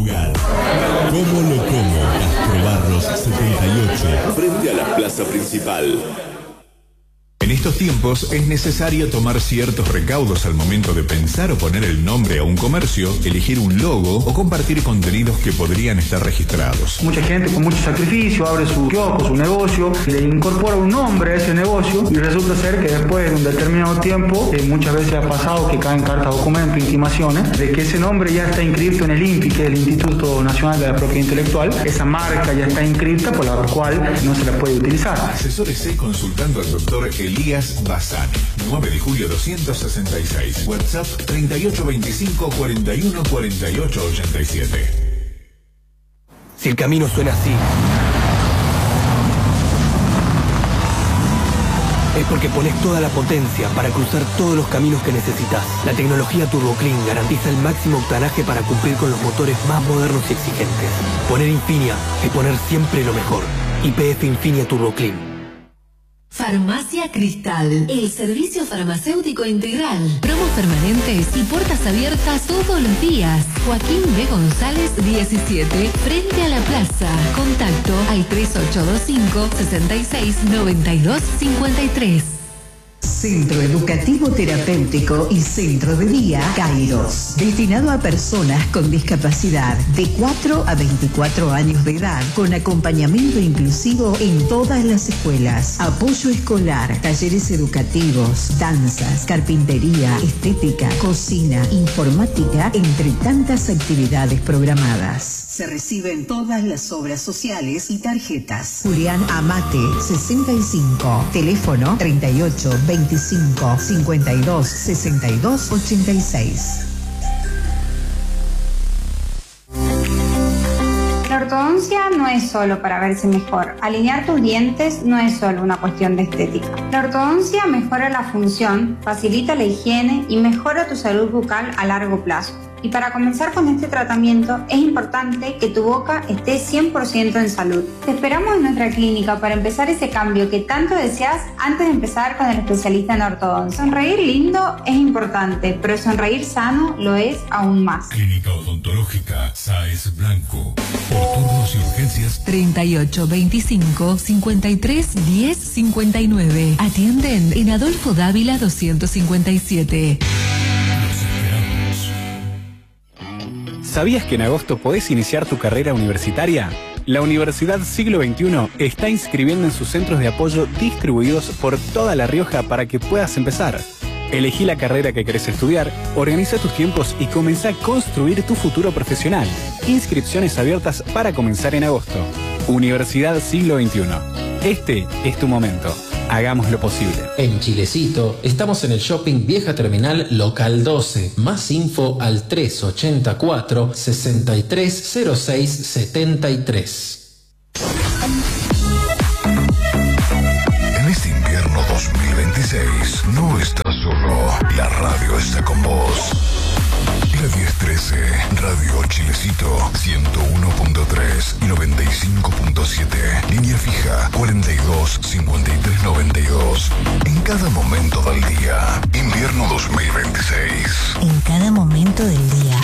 lugar. Como lo como, Castro Barros 78. Frente a la plaza principal. En estos tiempos es necesario tomar ciertos recaudos al momento de pensar o poner el nombre a un comercio, elegir un logo o compartir contenidos que podrían estar registrados. Mucha gente con mucho sacrificio abre su kiosco, su negocio, le incorpora un nombre a ese negocio y resulta ser que después de un determinado tiempo, muchas veces ha pasado que caen cartas documento, intimaciones, de que ese nombre ya está inscrito en el INPI, que es el Instituto Nacional de la Propiedad Intelectual. Esa marca ya está inscrita, por la cual no se la puede utilizar. Asesórese consultando al doctor Elías Bazán, 9 de julio 266, WhatsApp 3825 41 48 87. Si el camino suena así, es porque pones toda la potencia para cruzar todos los caminos que necesitas. La tecnología Turbo Clean garantiza el máximo octanaje para cumplir con los motores más modernos y exigentes. Poner Infinia es poner siempre lo mejor. YPF Infinia Turbo Clean. Farmacia Cristal, el servicio farmacéutico integral. Promos permanentes y puertas abiertas todos los días. Joaquín B. González 17, frente a la plaza. Contacto al 3825 66 92 53. Centro Educativo Terapéutico y Centro de Día Kairos, destinado a personas con discapacidad de 4 a 24 años de edad, con acompañamiento inclusivo en todas las escuelas, apoyo escolar, talleres educativos, danzas, carpintería, estética, cocina, informática, entre tantas actividades programadas. Se reciben todas las obras sociales y tarjetas. Julián Amate, 65, teléfono 38 25 52 62 86. La ortodoncia no es solo para verse mejor. Alinear tus dientes no es solo una cuestión de estética. La ortodoncia mejora la función, facilita la higiene y mejora tu salud bucal a largo plazo. Y para comenzar con este tratamiento es importante que tu boca esté 100% en salud. Te esperamos en nuestra clínica para empezar ese cambio que tanto deseas antes de empezar con el especialista en ortodoncia. Sonreír lindo es importante, pero sonreír sano lo es aún más. Clínica Odontológica Sáez Blanco. Por turnos y urgencias 38 25 53 10 59. Atienden en Adolfo Dávila 257. ¿Sabías que en agosto podés iniciar tu carrera universitaria? La Universidad Siglo XXI está inscribiendo en sus centros de apoyo distribuidos por toda La Rioja para que puedas empezar. Elegí la carrera que querés estudiar, organiza tus tiempos y comenzá a construir tu futuro profesional. Inscripciones abiertas para comenzar en agosto. Universidad Siglo XXI. Este es tu momento. Hagamos lo posible. En Chilecito estamos en el Shopping Vieja Terminal Local 12. Más info al 384 6306 73. En este invierno 2026 no estás solo. La radio está con vos. La 1013, Radio Chilecito, 101.3 y 95.7. Línea fija, 42 53 92. En cada momento del día. Invierno 2026. En cada momento del día.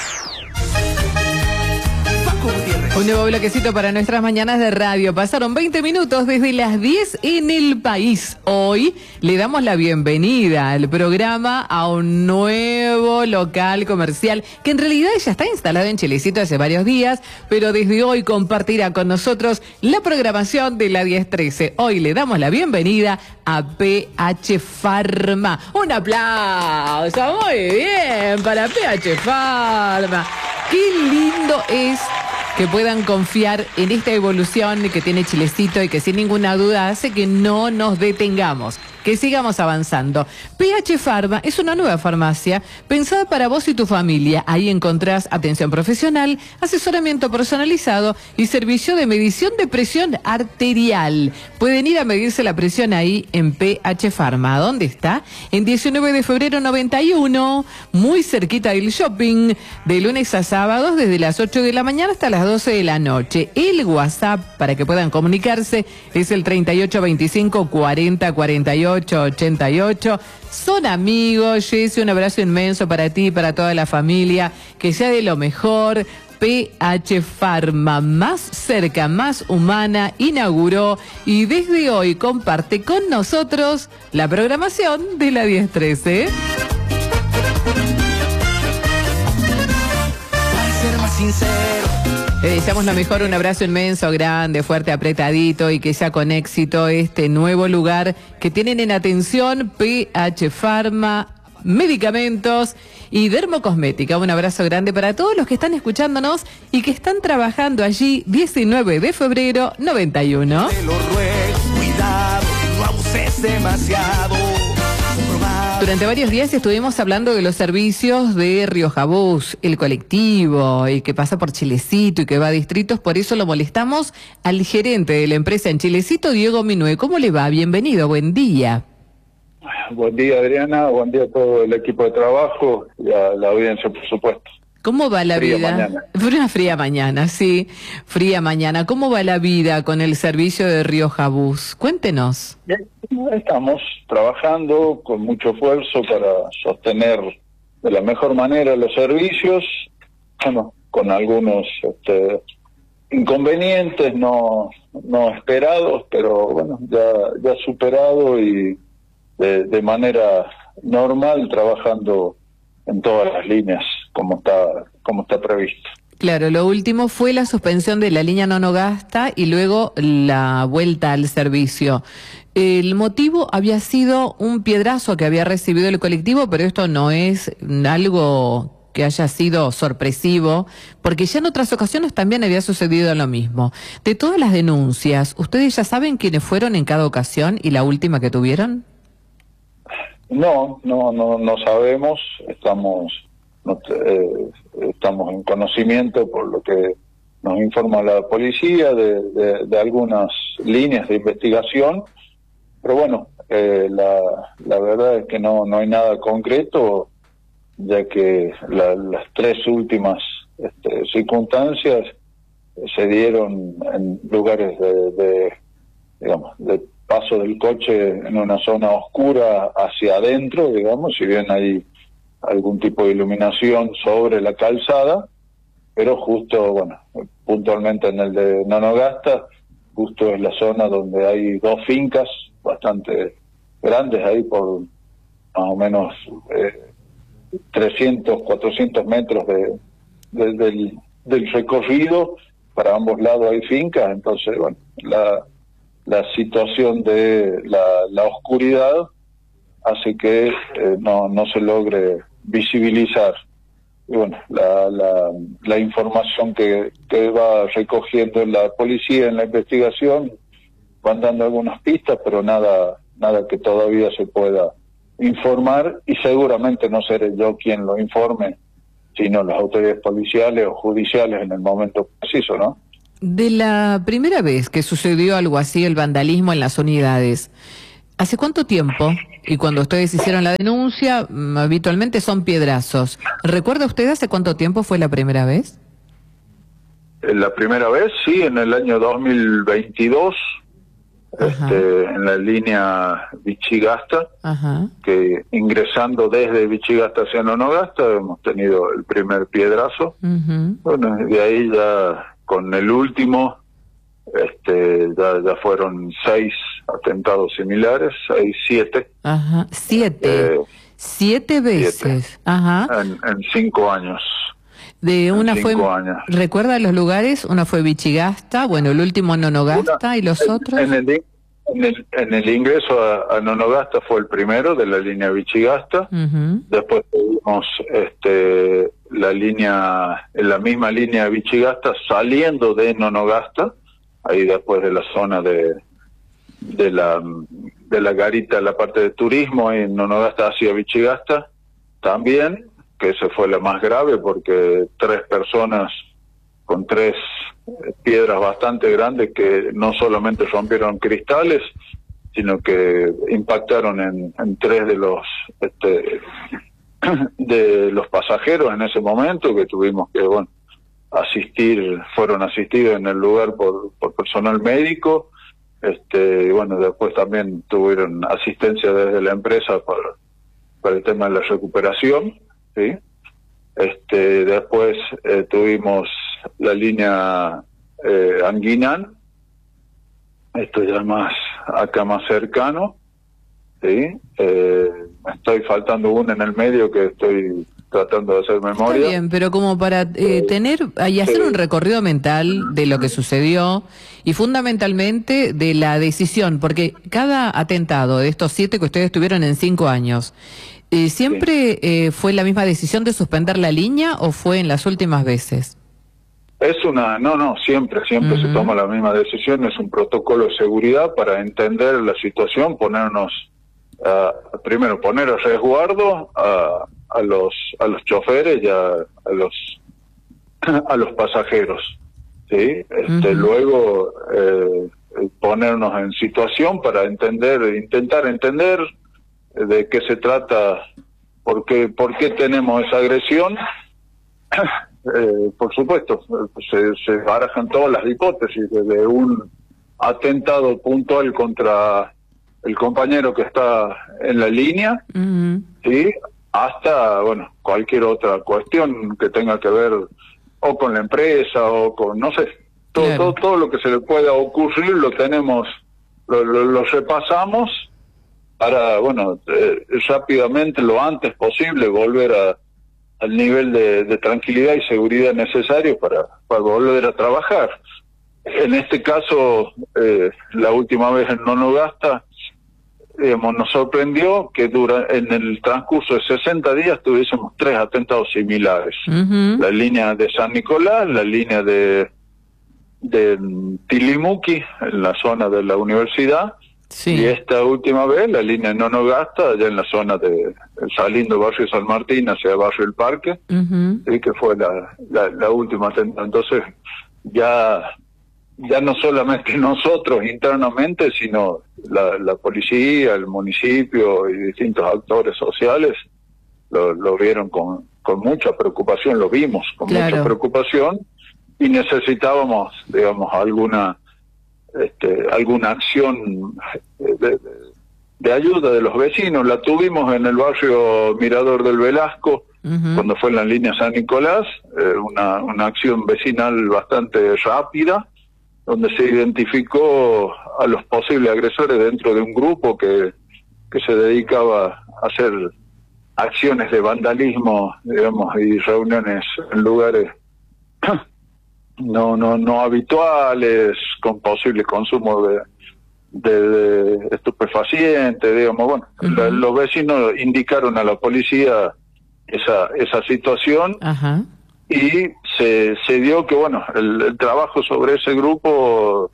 Un nuevo bloquecito para nuestras mañanas de radio. Pasaron 20 minutos desde las 10 en el país. Hoy le damos la bienvenida al programa a un nuevo local comercial que en realidad ya está instalado en Chilecito hace varios días, pero desde hoy compartirá con nosotros la programación de la 1013. Hoy le damos la bienvenida a PH Pharma. Un aplauso, muy bien, para PH Pharma. Qué lindo es que puedan confiar en esta evolución que tiene Chilecito y que sin ninguna duda hace que no nos detengamos, que sigamos avanzando. PH Pharma es una nueva farmacia pensada para vos y tu familia. Ahí encontrás atención profesional, asesoramiento personalizado y servicio de medición de presión arterial. Pueden ir a medirse la presión ahí en PH Pharma. ¿Dónde está? En 19 de febrero 91, muy cerquita del shopping, de lunes a sábados desde las 8 de la mañana hasta las 12 de la noche. El WhatsApp para que puedan comunicarse es el 3825 40 48 88. Son amigos. Jessy, un abrazo inmenso para ti y para toda la familia. Que sea de lo mejor. PH Pharma, más cerca, más humana, inauguró y desde hoy comparte con nosotros la programación de la 1013. Para ser más sincero, le deseamos lo mejor, un abrazo inmenso, grande, fuerte, apretadito y que sea con éxito este nuevo lugar que tienen en atención PH Pharma, medicamentos y dermocosmética. Un abrazo grande para todos los que están escuchándonos y que están trabajando allí 19 de febrero 91. te lo ruego, cuidado, no abuses demasiado. Durante varios días estuvimos hablando de los servicios de Rioja Bus, el colectivo, y que pasa por Chilecito y que va a distritos, por eso lo molestamos al gerente de la empresa en Chilecito, Diego Minué. ¿Cómo le va? Bienvenido, buen día. Buen día, Adriana, buen día a todo el equipo de trabajo y a la audiencia, por supuesto. ¿Cómo va la Fría vida? mañana. Una fría mañana, sí, fría mañana. ¿Cómo va la vida con el servicio de Rioja Bus? Cuéntenos. Bien, estamos trabajando con mucho esfuerzo para sostener de la mejor manera los servicios, bueno, con algunos inconvenientes no esperados, pero bueno, ya superado y de manera normal trabajando en todas las líneas como está previsto. Claro, lo último fue la suspensión de la línea Nonogasta y luego la vuelta al servicio. El motivo había sido un piedrazo que había recibido el colectivo, pero esto no es algo que haya sido sorpresivo, porque ya en otras ocasiones también había sucedido lo mismo. De todas las denuncias, ¿ustedes ya saben quiénes fueron en cada ocasión y la última que tuvieron? No sabemos, estamos en conocimiento por lo que nos informa la policía de algunas líneas de investigación, pero bueno, la verdad es que no hay nada concreto, ya que las tres últimas circunstancias se dieron en lugares de paso del coche en una zona oscura hacia adentro, digamos, si bien hay algún tipo de iluminación sobre la calzada, pero justo, bueno, puntualmente en el de Nonogasta, justo es la zona donde hay dos fincas bastante grandes, ahí por más o menos 300, 400 metros del recorrido, para ambos lados hay fincas, entonces, bueno, la situación de la oscuridad hace que no se logre visibilizar. Y bueno, la información que va recogiendo la policía en la investigación van dando algunas pistas, pero nada que todavía se pueda informar, y seguramente no seré yo quien lo informe, sino las autoridades policiales o judiciales en el momento preciso, ¿no? De la primera vez que sucedió algo así, el vandalismo en las unidades, ¿hace cuánto tiempo? Y cuando ustedes hicieron la denuncia, habitualmente son piedrazos. ¿Recuerda usted hace cuánto tiempo fue la primera vez? La primera vez, sí, en el año 2022, en la línea Vichigasta, que ingresando desde Vichigasta hacia Nonogasta hemos tenido el primer piedrazo. Bueno, de ahí ya con el último, ya fueron 6 atentados similares, 7. Ajá, 7. 7 veces. 7. Ajá. En 5 años. De una fue, 5 años. ¿Recuerda los lugares? Una fue Vichigasta, bueno, el último Nonogasta, ¿y los otros? En el ingreso a Nonogasta fue el primero de la línea Vichigasta. Después tuvimos la misma línea Vichigasta saliendo de Nonogasta, ahí después de la zona de la garita, la parte de turismo en Nonogasta hacia Vichigasta también, que esa fue la más grave porque 3 personas con 3 piedras bastante grandes que no solamente rompieron cristales, sino que impactaron en 3 de los pasajeros en ese momento, que tuvimos que, bueno, fueron asistidos en el lugar por personal médico, y bueno, después también tuvieron asistencia desde la empresa para el tema de la recuperación, ¿sí? Después tuvimos la línea Anguinán, esto ya más acá más cercano, ¿sí? Estoy faltando una en el medio que estoy tratando de hacer memoria. Está bien, pero como para tener y hacer un recorrido mental de lo que sucedió y fundamentalmente de la decisión, porque cada atentado de estos 7 que ustedes tuvieron en 5 años, ¿siempre fue la misma decisión de suspender la línea o fue en las últimas veces? Siempre se toma la misma decisión, es un protocolo de seguridad para entender la situación, primero poner a resguardo a los choferes y a los pasajeros, ¿sí? Luego ponernos en situación para intentar entender de qué se trata, por qué tenemos esa agresión. Por supuesto, se barajan todas las hipótesis, desde un atentado puntual contra el compañero que está en la línea, ¿sí? Hasta, cualquier otra cuestión que tenga que ver o con la empresa o con, no sé, todo lo que se le pueda ocurrir lo tenemos, lo repasamos para, rápidamente, lo antes posible, volver al nivel de tranquilidad y seguridad necesario para volver a trabajar. En este caso, la última vez en Nonogasta, nos sorprendió que en el transcurso de 60 días tuviésemos 3 atentados similares. La línea de San Nicolás, la línea de Tilimuki, en la zona de la universidad, y esta última vez la línea de Nonogasta, allá en la zona saliendo barrio San Martín hacia barrio El Parque, y que fue la última atentado. Entonces, ya no solamente nosotros internamente, sino la policía, el municipio y distintos actores sociales lo vieron con mucha preocupación, lo vimos con mucha preocupación, y necesitábamos, alguna acción de ayuda de los vecinos. La tuvimos en el barrio Mirador del Velasco, cuando fue en la línea San Nicolás, una acción vecinal bastante rápida, donde se identificó a los posibles agresores dentro de un grupo que se dedicaba a hacer acciones de vandalismo, y reuniones en lugares no habituales, con posible consumo de estupefacientes, los vecinos indicaron a la policía esa situación. Y se dio que, el trabajo sobre ese grupo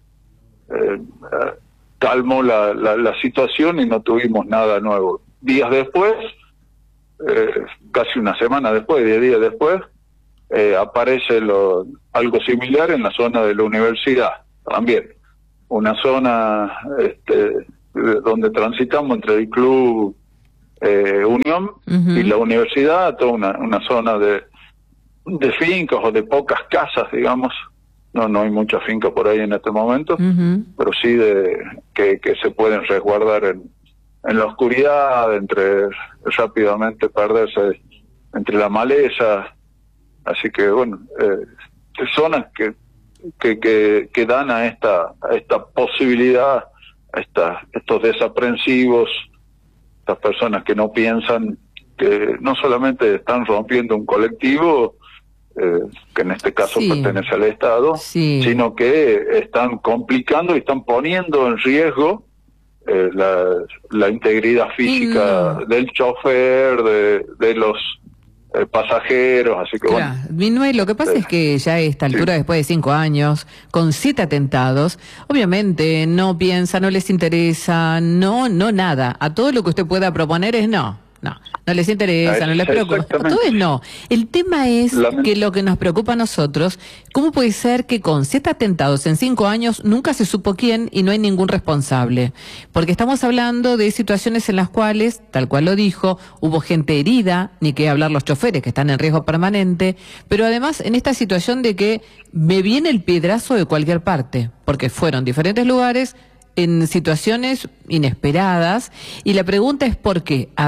calmó la situación y no tuvimos nada nuevo. Días después, casi una semana después, 10 días después, aparece algo similar en la zona de la universidad, también. Una zona donde transitamos entre el Club Unión y la universidad, toda una zona de fincas o de pocas casas, digamos. No hay mucha finca por ahí en este momento, pero sí que se pueden resguardar en la oscuridad, rápidamente perderse entre la maleza. Así que zonas que dan a esta posibilidad, estos desaprensivos, estas personas que no piensan, que no solamente están rompiendo un colectivo, que en este caso pertenece al Estado, sino que están complicando y están poniendo en riesgo la integridad física del chofer, de los pasajeros, así que Minuel, lo que pasa es que ya a esta altura, después de 5 años, con 7 atentados, obviamente no piensa, no les interesa, no nada. A todo lo que usted pueda proponer es no les interesa, no les preocupa. Todo es no. El tema es que lo que nos preocupa a nosotros, ¿cómo puede ser que con 7 atentados en 5 años nunca se supo quién y no hay ningún responsable? Porque estamos hablando de situaciones en las cuales, tal cual lo dijo, hubo gente herida, ni que hablar los choferes que están en riesgo permanente, pero además en esta situación de que me viene el piedrazo de cualquier parte, porque fueron diferentes lugares en situaciones inesperadas, y la pregunta es ¿por qué? A ver,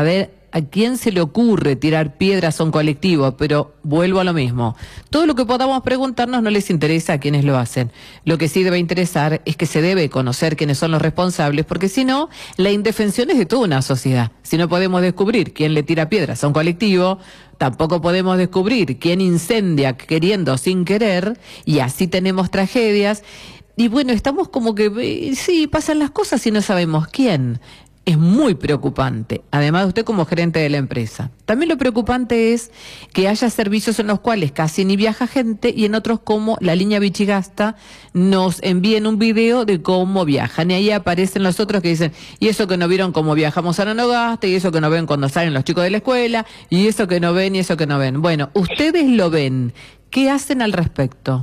¿a quién se le ocurre tirar piedras a un colectivo? Pero vuelvo a lo mismo. Todo lo que podamos preguntarnos no les interesa a quienes lo hacen. Lo que sí debe interesar es que se debe conocer quiénes son los responsables, porque si no, la indefensión es de toda una sociedad. Si no podemos descubrir quién le tira piedras a un colectivo, tampoco podemos descubrir quién incendia queriendo o sin querer, y así tenemos tragedias. Y bueno, estamos como que, sí, pasan las cosas y no sabemos quién. Es muy preocupante, además de usted como gerente de la empresa. También lo preocupante es que haya servicios en los cuales casi ni viaja gente y en otros como la línea Vichigasta nos envíen un video de cómo viajan. Y ahí aparecen los otros que dicen, y eso que no vieron cómo viajamos a Nanogasta, y eso que no ven cuando salen los chicos de la escuela, y eso que no ven, y eso que no ven. Bueno, ustedes lo ven. ¿Qué hacen al respecto?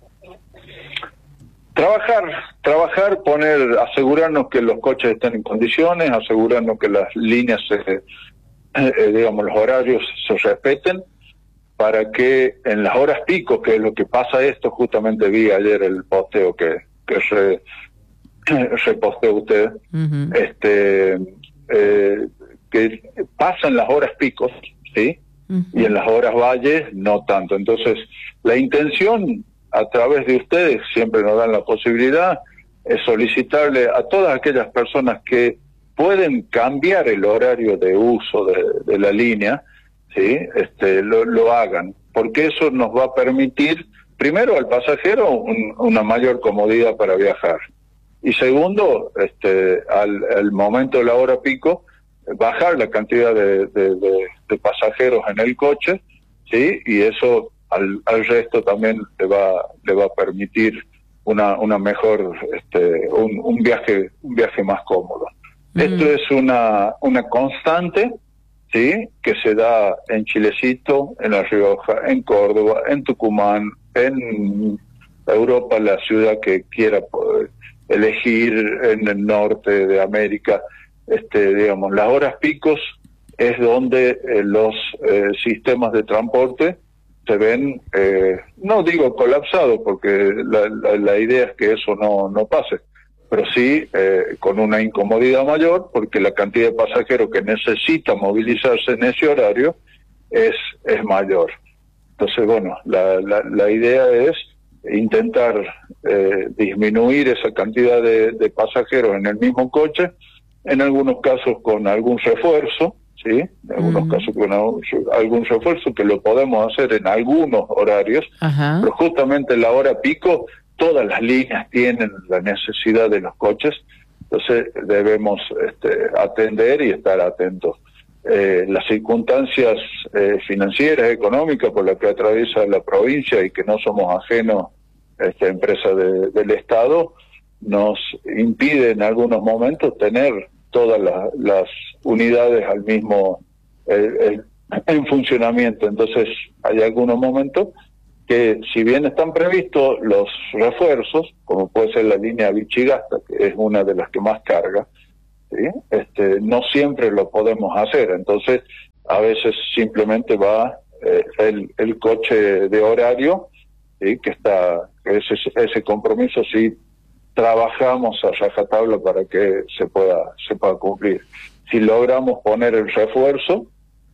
Trabajar, asegurarnos que los coches estén en condiciones, asegurarnos que las líneas, digamos, los horarios se respeten, para que en las horas pico, que es lo que pasa esto, justamente vi ayer el posteo que reposteó usted, que pasan las horas picos, ¿sí? Y en las horas valles no tanto. Entonces, la intención a través de ustedes, siempre nos dan la posibilidad, es solicitarle a todas aquellas personas que pueden cambiar el horario de uso de la línea, ¿sí? Lo hagan, porque eso nos va a permitir, primero al pasajero, una mayor comodidad para viajar, y segundo, al momento de la hora pico, bajar la cantidad de pasajeros en el coche, ¿sí? Y eso al resto también le va a permitir una mejor, un viaje más cómodo. Esto es una constante, ¿sí? Que se da en Chilecito, en La Rioja, en Córdoba, en Tucumán, en Europa, la ciudad que quiera elegir, en el norte de América. Digamos, las horas picos es donde los sistemas de transporte se ven, no digo colapsados, porque la idea es que eso no pase, pero sí con una incomodidad mayor, porque la cantidad de pasajeros que necesita movilizarse en ese horario es mayor. Entonces, bueno, la idea es intentar disminuir esa cantidad de pasajeros en el mismo coche, en algunos casos con algún refuerzo, ¿sí? En algunos casos con algún refuerzo, que lo podemos hacer en algunos horarios. Ajá. Pero justamente en la hora pico todas las líneas tienen la necesidad de los coches, entonces debemos atender y estar atentos. Las circunstancias financieras, económicas por las que atraviesa la provincia, y que no somos ajenos a esta empresa del Estado, nos impide en algunos momentos tener todas las unidades al mismo en funcionamiento. Entonces hay algunos momentos que, si bien están previstos los refuerzos, como puede ser la línea Vichigasta, que es una de las que más carga, ¿sí? No siempre lo podemos hacer. Entonces a veces simplemente va el coche de horario, ¿sí? Que está ese compromiso, sí trabajamos a rajatabla para que se pueda cumplir. Si logramos poner el refuerzo,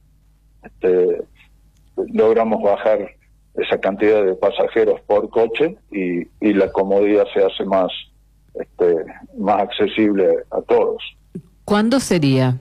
logramos bajar esa cantidad de pasajeros por coche, y la comodidad se hace más accesible a todos. ¿Cuándo sería?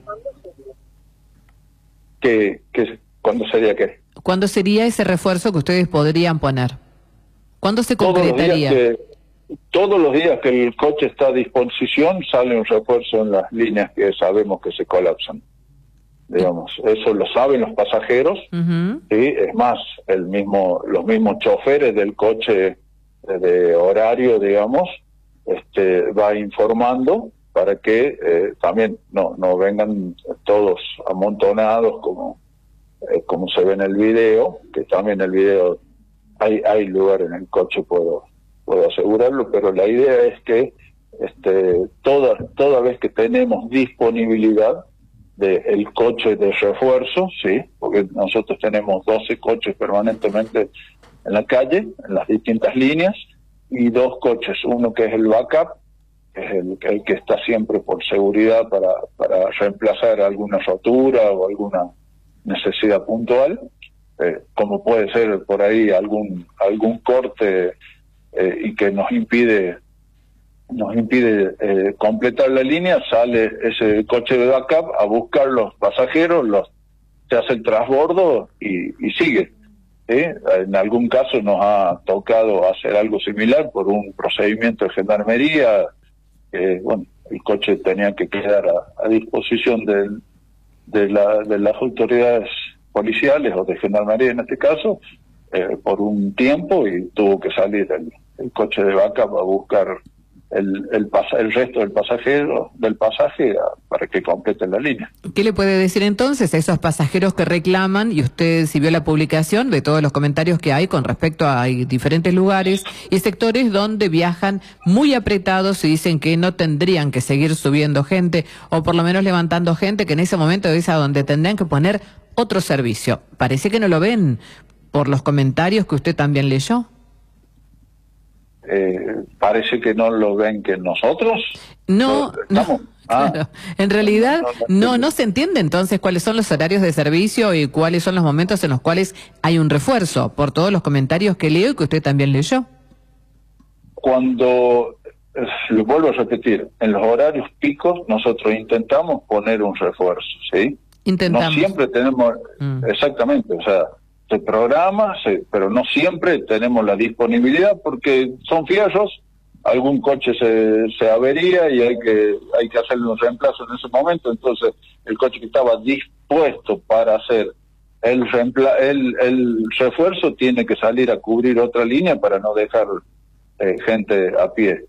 ¿Cuándo sería qué? ¿Cuándo sería ese refuerzo que ustedes podrían poner? ¿Cuándo se concretaría? Todos los días que el coche está a disposición sale un refuerzo en las líneas que sabemos que se colapsan. Digamos, eso lo saben los pasajeros, ¿sí? Es más, los mismos choferes del coche de horario, digamos, va informando para que también no vengan todos amontonados como se ve en el video, que también el video hay lugar en el coche, puedo asegurarlo, pero la idea es que toda vez que tenemos disponibilidad del coche de refuerzo, sí, porque nosotros tenemos 12 coches permanentemente en la calle, en las distintas líneas, y 2 coches, uno que es el backup, que es el que está siempre por seguridad para reemplazar alguna rotura o alguna necesidad puntual, como puede ser por ahí algún corte y que nos impide completar la línea. Sale ese coche de backup a buscar los pasajeros, se hace el transbordo y sigue. En algún caso nos ha tocado hacer algo similar por un procedimiento de gendarmería. Bueno, el coche tenía que quedar a disposición de las autoridades policiales o de gendarmería en este caso por un tiempo, y tuvo que salir el coche de backup a buscar el resto del pasaje para que complete la línea. ¿Qué le puede decir entonces a esos pasajeros que reclaman, y usted si vio la publicación de todos los comentarios que hay con respecto a diferentes lugares y sectores donde viajan muy apretados y dicen que no tendrían que seguir subiendo gente o por lo menos levantando gente, que en ese momento es a donde tendrían que poner otro servicio? Parece que no lo ven por los comentarios que usted también leyó. Parece que no lo ven que nosotros. No. Claro. En realidad no se entiende entonces cuáles son los horarios de servicio y cuáles son los momentos en los cuales hay un refuerzo, por todos los comentarios que leo y que usted también leyó. Cuando, lo vuelvo a repetir, en los horarios picos nosotros intentamos poner un refuerzo, ¿sí? Intentamos. No siempre tenemos, exactamente, o sea, se programa, pero no siempre tenemos la disponibilidad porque son fierros, algún coche se avería y hay que hacerle un reemplazo en ese momento. Entonces el coche que estaba dispuesto para hacer el refuerzo tiene que salir a cubrir otra línea para no dejar gente a pie.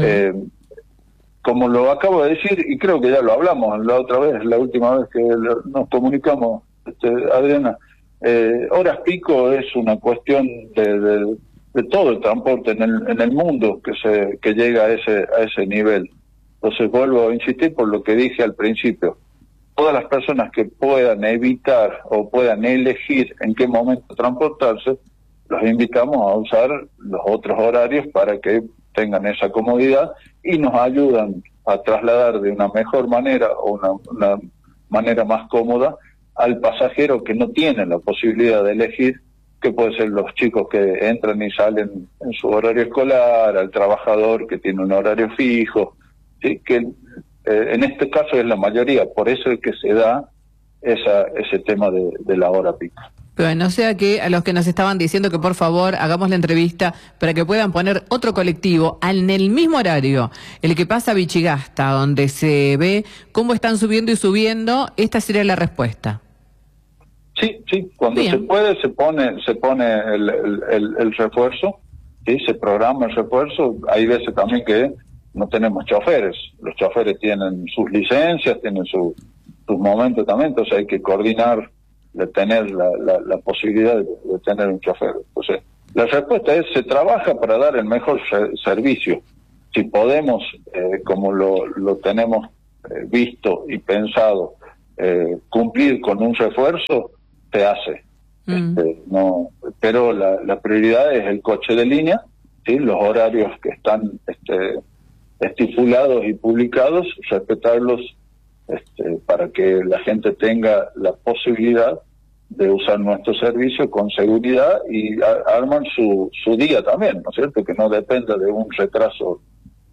Como lo acabo de decir, y creo que ya lo hablamos la última vez que nos comunicamos, Adriana, horas pico es una cuestión de todo el transporte en el mundo que llega a ese nivel. Entonces vuelvo a insistir por lo que dije al principio. Todas las personas que puedan evitar o puedan elegir en qué momento transportarse, los invitamos a usar los otros horarios para que tengan esa comodidad y nos ayudan a trasladar de una mejor manera o una manera más cómoda al pasajero que no tiene la posibilidad de elegir, que puede ser los chicos que entran y salen en su horario escolar, al trabajador que tiene un horario fijo, ¿sí? Que en este caso es la mayoría, por eso es que se da ese tema de la hora pico. Bueno, o sea que a los que nos estaban diciendo que por favor hagamos la entrevista para que puedan poner otro colectivo en el mismo horario, el que pasa a Vichigasta, donde se ve cómo están subiendo y subiendo, esta sería la respuesta. Sí, cuando se puede se pone el refuerzo, ¿sí? Se programa el refuerzo. Hay veces también que no tenemos choferes, los choferes tienen sus licencias, tienen sus momentos también, entonces hay que coordinar de tener la posibilidad de tener un chofer. Entonces, la respuesta es, se trabaja para dar el mejor servicio. Si podemos, como lo tenemos visto y pensado, cumplir con un refuerzo, se hace. No, pero la prioridad es el coche de línea, ¿sí? Los horarios que están estipulados y publicados, respetarlos para que la gente tenga la posibilidad de usar nuestro servicio con seguridad y arman su día también, ¿no es cierto? Que no dependa de un retraso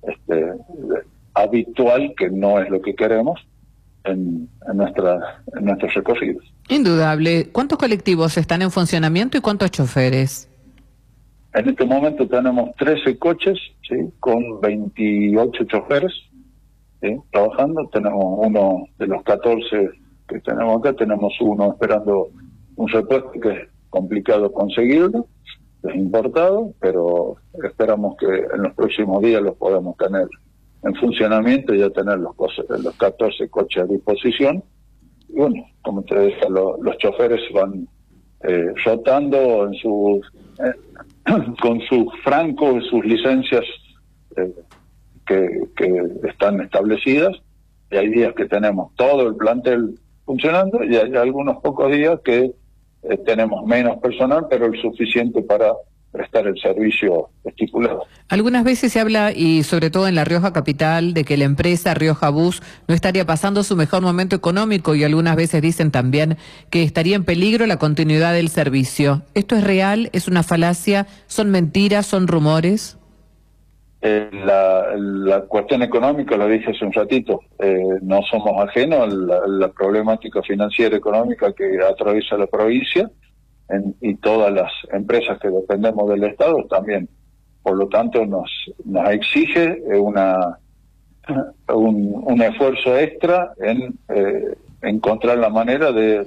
habitual, que no es lo que queremos en nuestros recorridos. Indudable. ¿Cuántos colectivos están en funcionamiento y cuántos choferes? En este momento tenemos 13 coches, ¿sí? Con 28 choferes, ¿sí? Trabajando. Tenemos uno de los 14 que tenemos acá, tenemos uno esperando un repuesto que es complicado conseguirlo, es importado, pero esperamos que en los próximos días los podamos tener en funcionamiento y ya tener los 14 coches a disposición. Y bueno, como te decía, los choferes van rotando con sus francos, sus licencias que están establecidas, y hay días que tenemos todo el plantel funcionando y hay algunos pocos días que tenemos menos personal, pero el suficiente para prestar el servicio estipulado. Algunas veces se habla, y sobre todo en La Rioja capital, de que la empresa Rioja Bus no estaría pasando su mejor momento económico, y algunas veces dicen también que estaría en peligro la continuidad del servicio. ¿Esto es real? ¿Es una falacia? ¿Son mentiras? ¿Son rumores? La cuestión económica, lo dije hace un ratito, no somos ajenos a la problemática financiera económica que atraviesa la provincia y todas las empresas que dependemos del Estado también. Por lo tanto, nos exige un esfuerzo extra en encontrar la manera de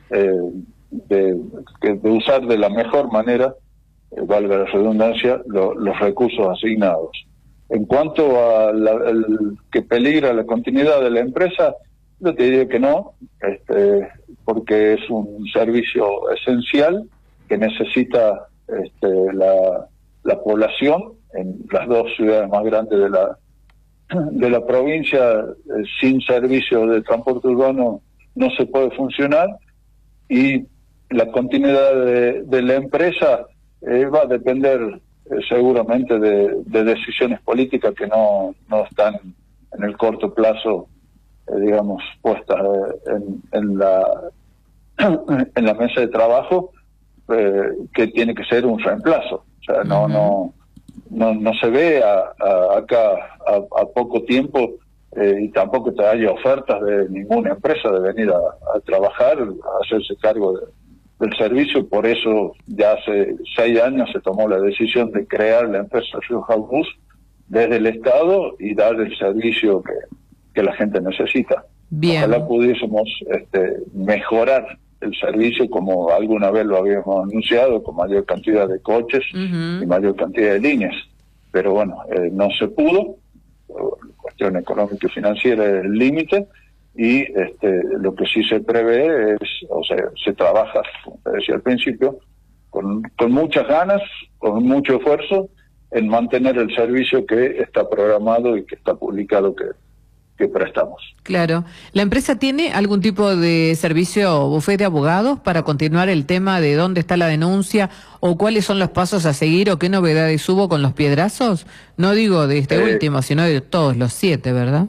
usar de la mejor manera, valga la redundancia, los recursos asignados. En cuanto a que peligra la continuidad de la empresa, yo te diría que no, porque es un servicio esencial que necesita la población en las dos ciudades más grandes de la provincia. Sin servicio de transporte urbano no se puede funcionar, y la continuidad de la empresa va a depender seguramente de decisiones políticas que no están en el corto plazo, digamos, puestas en la mesa de trabajo, que tiene que ser un reemplazo. O sea, no se ve acá a poco tiempo, y tampoco te haya ofertas de ninguna empresa de venir a trabajar, a hacerse cargo del servicio. Por eso ya hace 6 años se tomó la decisión de crear la empresa Rioja Bus desde el Estado y dar el servicio que la gente necesita. Bien. Ojalá pudiésemos mejorar el servicio, como alguna vez lo habíamos anunciado, con mayor cantidad de coches y mayor cantidad de líneas. Pero bueno, no se pudo. Cuestión económica y financiera es el límite, y lo que sí se prevé es, o sea, se trabaja, como te decía al principio, con muchas ganas, con mucho esfuerzo, en mantener el servicio que está programado y que está publicado que prestamos. Claro. ¿La empresa tiene algún tipo de servicio bufete de abogados para continuar el tema de dónde está la denuncia, o cuáles son los pasos a seguir, o qué novedades hubo con los piedrazos? No digo de este último, sino de todos los 7, ¿verdad?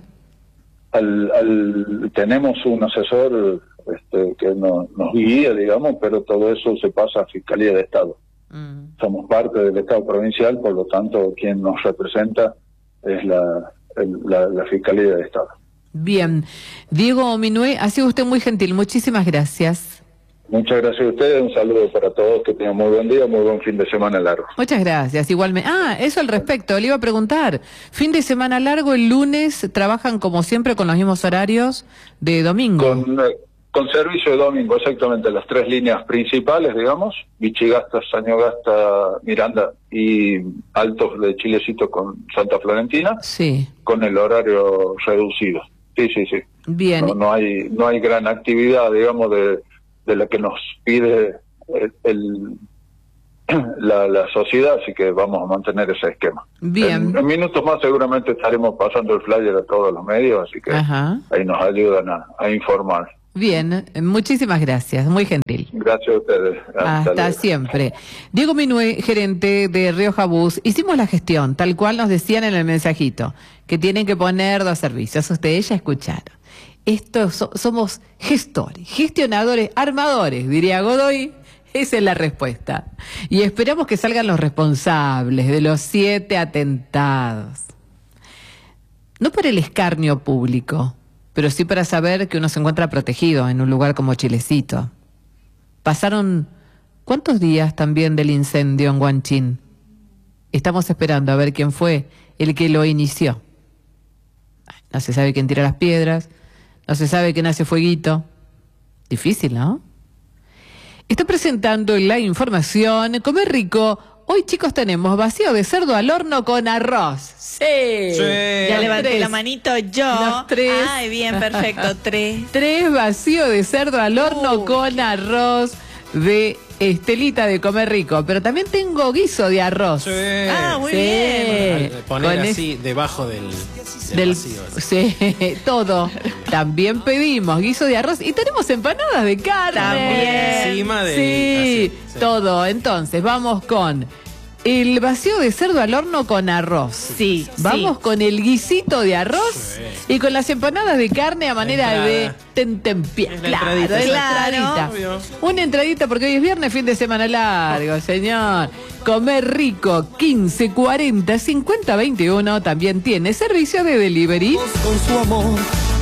Tenemos un asesor que nos guía, digamos, pero todo eso se pasa a Fiscalía de Estado. Somos parte del Estado provincial, por lo tanto quien nos representa es la Fiscalía de Estado. Bien. Diego Minué, ha sido usted muy gentil, muchísimas gracias. Muchas gracias a ustedes, un saludo para todos, que tengan muy buen día, muy buen fin de semana largo. Muchas gracias, igualmente. Eso al respecto, le iba a preguntar, fin de semana largo, el lunes, ¿trabajan como siempre con los mismos horarios de domingo? Con servicio de domingo, exactamente, las 3 líneas principales, digamos, Vichigasta, Sañogasta, Miranda y Altos de Chilecito con Santa Florentina, sí, con el horario reducido. Sí. Bien. No hay gran actividad, digamos, de la que nos pide la sociedad, así que vamos a mantener ese esquema. Bien. En minutos más seguramente estaremos pasando el flyer a todos los medios, así que ahí nos ayudan a informar. Bien, muchísimas gracias, muy gentil. Gracias a ustedes. Hasta siempre. Diego Minué, gerente de Rioja Bus. Hicimos la gestión, tal cual nos decían en el mensajito, que tienen que poner 2 servicios. Ustedes ya escucharon. Somos gestores, gestionadores, armadores, diría Godoy. Esa es la respuesta. Y esperamos que salgan los responsables de los 7 atentados. No por el escarnio público, pero sí para saber que uno se encuentra protegido en un lugar como Chilecito. Pasaron, ¿cuántos días también del incendio en Huanchín? Estamos esperando a ver quién fue el que lo inició. No se sabe quién tira las piedras, no se sabe quién hace fueguito. Difícil, ¿no? Está presentando la información. Comer rico. Hoy, chicos, tenemos vacío de cerdo al horno con arroz. Sí. Ya levanté la manito yo. Los 3. Ay, bien, perfecto. 3. 3 vacío de cerdo al horno con arroz de Estelita de Comer Rico. Pero también tengo guiso de arroz. Sí. Muy bien. Poner así debajo del vacío. Sí, todo. También pedimos guiso de arroz y tenemos empanadas de carne. También. Encima del... Sí, todo. Entonces, vamos con El vacío de cerdo al horno con arroz. Sí. Vamos con el guisito de arroz y con las empanadas de carne a manera de tentempié. Claro, entradita. Una entradita porque hoy es viernes, fin de semana largo, señor. Comer rico, 15 40 50 21. También tiene servicio de delivery. Con su amor.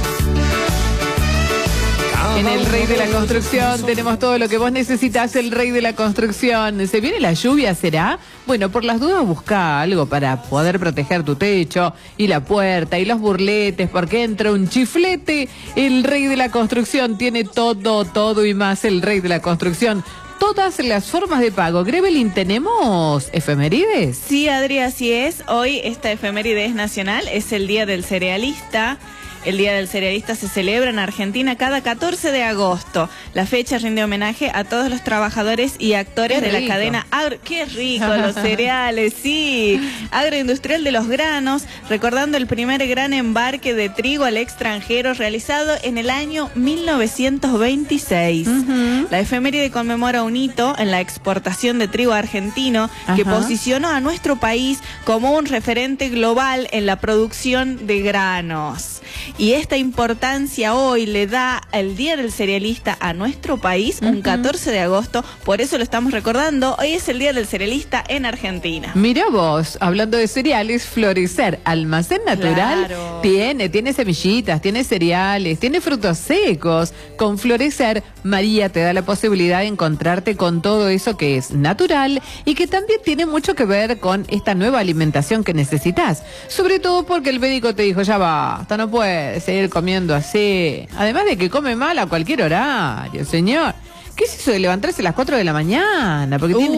En el Rey de la Construcción tenemos todo lo que vos necesitas, el Rey de la Construcción. ¿Se viene la lluvia, será? Bueno, por las dudas busca algo para poder proteger tu techo y la puerta y los burletes, porque entra un chiflete. El Rey de la Construcción tiene todo y más. El Rey de la Construcción. Todas las formas de pago. Grevelin, ¿tenemos efemérides? Sí, Adri, así es. Hoy esta efeméride es nacional, es el Día del Cerealista. El Día del Cerealista se celebra en Argentina cada 14 de agosto. La fecha rinde homenaje a todos los trabajadores y actores de la cadena agro... ¡Qué rico! Los cereales, sí. Agroindustrial de los granos, recordando el primer gran embarque de trigo al extranjero realizado en el año 1926. La efeméride conmemora un hito en la exportación de trigo argentino que posicionó a nuestro país como un referente global en la producción de granos. Y esta importancia hoy le da el Día del Cerealista a nuestro país, un 14 de agosto, por eso lo estamos recordando. Hoy es el Día del Cerealista en Argentina. Mira vos, hablando de cereales, Florecer, almacén natural, tiene semillitas, tiene cereales, tiene frutos secos. Con Florecer, María te da la posibilidad de encontrarte con todo eso que es natural y que también tiene mucho que ver con esta nueva alimentación que necesitas. Sobre todo porque el médico te dijo, ya basta, no puedes seguir comiendo así. Además de que come mal a cualquier horario, señor. ¿Qué es eso de levantarse a las 4 de la mañana? Porque tiene...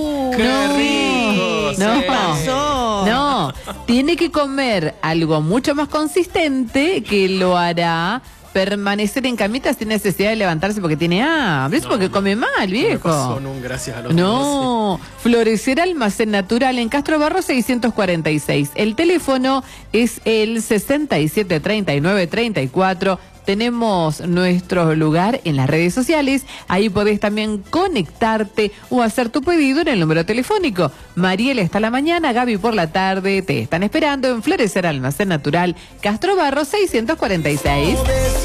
No, tiene que comer algo mucho más consistente que lo hará permanecer en camita sin necesidad de levantarse porque tiene hambre. Es porque come mal, viejo. Gracias a los no, Florecer Almacén Natural en Castro Barro 646. El teléfono es el 673934. Tenemos nuestro lugar en las redes sociales. Ahí podés también conectarte o hacer tu pedido en el número telefónico. Mariela está a la mañana, Gaby por la tarde. Te están esperando en Florecer Almacén Natural, Castro Barro 646.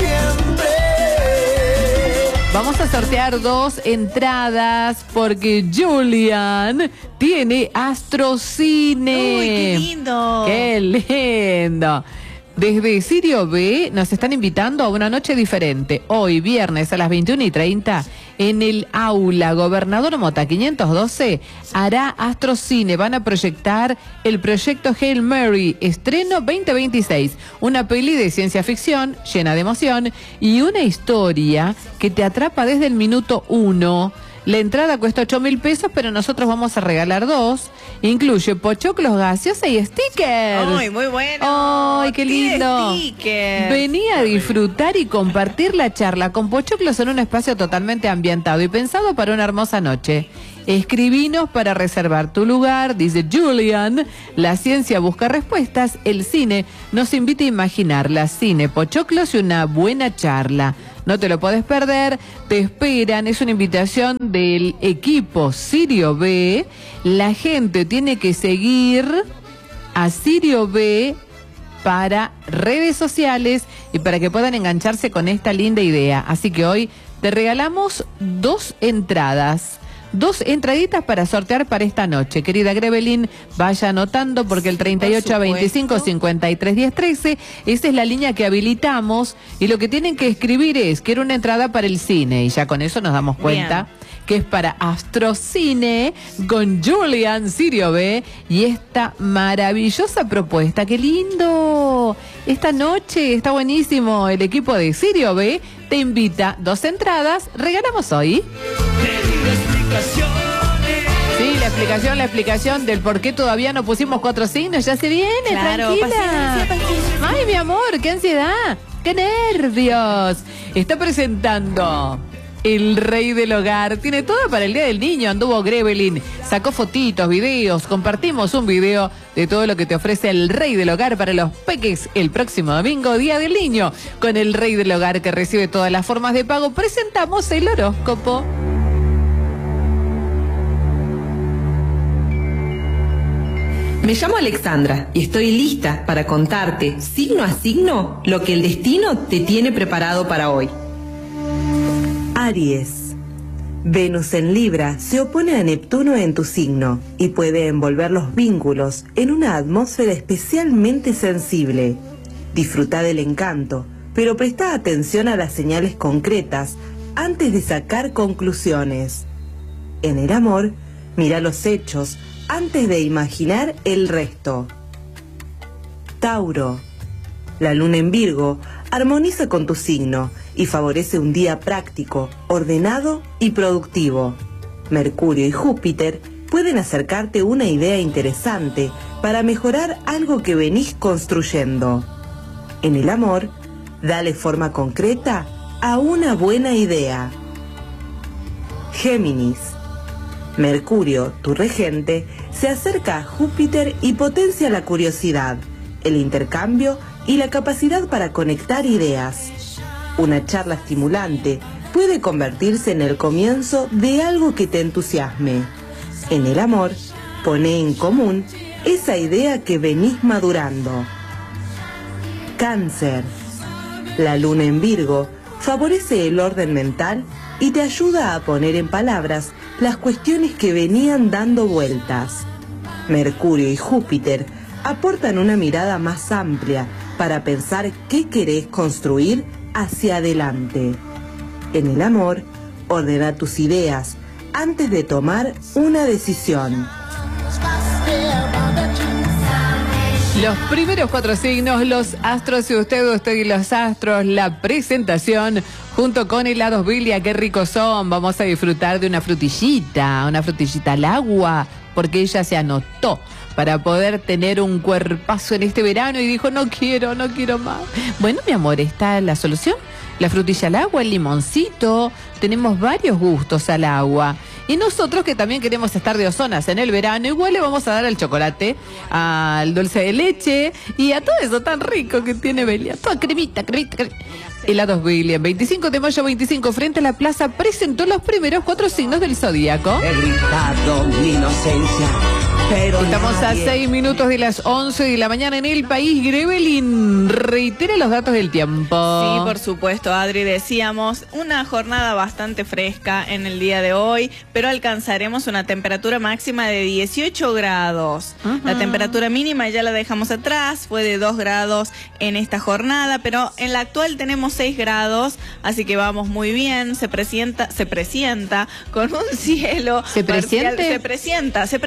Vamos a sortear 2 entradas porque Julian tiene Astrocine. ¡Uy, qué lindo! ¡Qué lindo! Desde Sirio B nos están invitando a una noche diferente. Hoy, viernes a las 21:30, en el aula Gobernador Mota 512, hará Astrocine. Van a proyectar el proyecto Hail Mary, estreno 2026. Una peli de ciencia ficción llena de emoción y una historia que te atrapa desde el minuto 1. La entrada cuesta 8.000 pesos, pero nosotros vamos a regalar 2. Incluye pochoclos, gaseosa y stickers. ¡Ay, muy bueno! ¡Ay, qué lindo! Vení a disfrutar y compartir la charla con pochoclos en un espacio totalmente ambientado y pensado para una hermosa noche. Escribinos para reservar tu lugar, dice Julian. La ciencia busca respuestas, el cine nos invita a imaginar la cine, pochoclos y una buena charla. No te lo podés perder, te esperan, es una invitación del equipo Sirio B. La gente tiene que seguir a Sirio B para redes sociales y para que puedan engancharse con esta linda idea. Así que hoy te regalamos 2 entradas. 2 entraditas para sortear para esta noche. Querida Grevelin, vaya anotando porque el 3825-531013, esa es la línea que habilitamos y lo que tienen que escribir es, quiero una entrada para el cine y ya con eso nos damos cuenta que es para Astrocine con Julian Sirio B y esta maravillosa propuesta. ¡Qué lindo! Esta noche está buenísimo. El equipo de Sirio B te invita, 2 entradas, regalamos hoy. Sí, la explicación del por qué todavía no pusimos 4 signos, ya se viene, tranquila. Ay, mi amor, qué ansiedad, qué nervios. Está presentando el Rey del Hogar, tiene todo para el Día del Niño, anduvo Grevelin, sacó fotitos, videos, compartimos un video de todo lo que te ofrece el Rey del Hogar para los peques el próximo domingo, Día del Niño. Con el Rey del Hogar que recibe todas las formas de pago, presentamos el horóscopo. Me llamo Alexandra y estoy lista para contarte, signo a signo, lo que el destino te tiene preparado para hoy. Aries. Venus en Libra se opone a Neptuno en tu signo y puede envolver los vínculos en una atmósfera especialmente sensible. Disfruta del encanto, pero presta atención a las señales concretas antes de sacar conclusiones. En el amor, mira los hechos antes de imaginar el resto. Tauro. La luna en Virgo armoniza con tu signo y favorece un día práctico, ordenado y productivo. Mercurio y Júpiter pueden acercarte una idea interesante para mejorar algo que venís construyendo. En el amor, dale forma concreta a una buena idea. Géminis. Mercurio, tu regente, se acerca a Júpiter y potencia la curiosidad, el intercambio y la capacidad para conectar ideas. Una charla estimulante puede convertirse en el comienzo de algo que te entusiasme. En el amor, pone en común esa idea que venís madurando. Cáncer. La luna en Virgo favorece el orden mental y te ayuda a poner en palabras las cuestiones que venían dando vueltas. Mercurio y Júpiter aportan una mirada más amplia para pensar qué querés construir hacia adelante. En el amor, ordena tus ideas antes de tomar una decisión. Los primeros 4 signos, los astros y usted y los astros, la presentación junto con helados Bilia, qué ricos son. Vamos a disfrutar de una frutillita al agua, porque ella se anotó para poder tener un cuerpazo en este verano y dijo, no quiero más. Bueno, mi amor, está la solución. La frutilla al agua, el limoncito, tenemos varios gustos al agua. Y nosotros que también queremos estar de ozonas en el verano, igual le vamos a dar al chocolate, al dulce de leche y a todo eso tan rico que tiene Belia. Toda cremita. Helados Belia, 25 de mayo 25, frente a la plaza, presentó los primeros 4 signos del zodíaco. He gritado mi inocencia, pero estamos a 6 minutos de las 11 de la mañana en el país. Grevelin, reitera los datos del tiempo. Sí, por supuesto, Adri, decíamos, una jornada bastante fresca en el día de hoy, pero alcanzaremos una temperatura máxima de 18 grados. La temperatura mínima ya la dejamos atrás, fue de 2 grados en esta jornada, pero en la actual tenemos 6 grados, así que vamos muy bien. Se presienta con un cielo ¿Se presiente? Se presienta. Se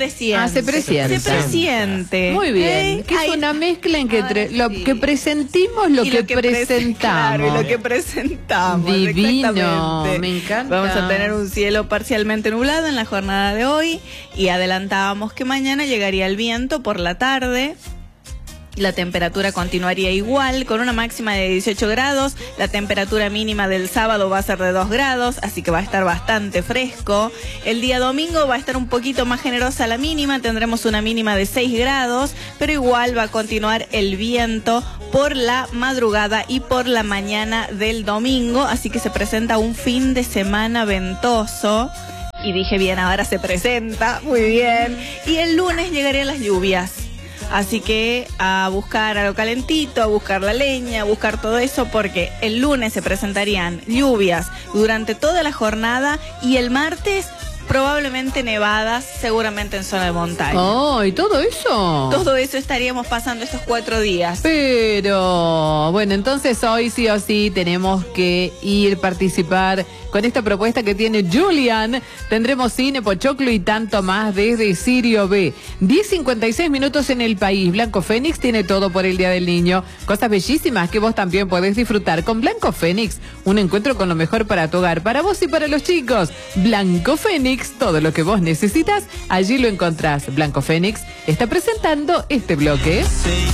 presiente. Muy bien. Que es una mezcla entre lo que presentimos, lo que presentamos. Claro, y lo que presentamos. Divino, me encanta. Vamos a tener un cielo parcialmente nublado en la jornada de hoy y adelantábamos que mañana llegaría el viento por la tarde. La temperatura continuaría igual, con una máxima de 18 grados. La temperatura mínima del sábado va a ser de 2 grados, así que va a estar bastante fresco. El día domingo va a estar un poquito más generosa la mínima, tendremos una mínima de 6 grados, pero igual va a continuar el viento por la madrugada y por la mañana del domingo, así que se presenta un fin de semana ventoso. Y dije bien, ahora se presenta, muy bien. Y el lunes llegarían las lluvias. Así que a buscar a lo calentito, a buscar la leña, a buscar todo eso, porque el lunes se presentarían lluvias durante toda la jornada y el martes probablemente nevadas, seguramente en zona de montaña. Oh, ¿y todo eso? Todo eso estaríamos pasando estos 4 días. Pero, bueno, entonces hoy sí o sí tenemos que ir participar con esta propuesta que tiene Julian. Tendremos cine, pochoclo y tanto más desde Sirio B. 10:56 minutos en el país. Blanco Fénix tiene todo por el Día del Niño. Cosas bellísimas que vos también podés disfrutar con Blanco Fénix. Un encuentro con lo mejor para tu hogar, para vos y para los chicos. Blanco Fénix. Todo lo que vos necesitas, allí lo encontrás. Blanco Fénix está presentando este bloque.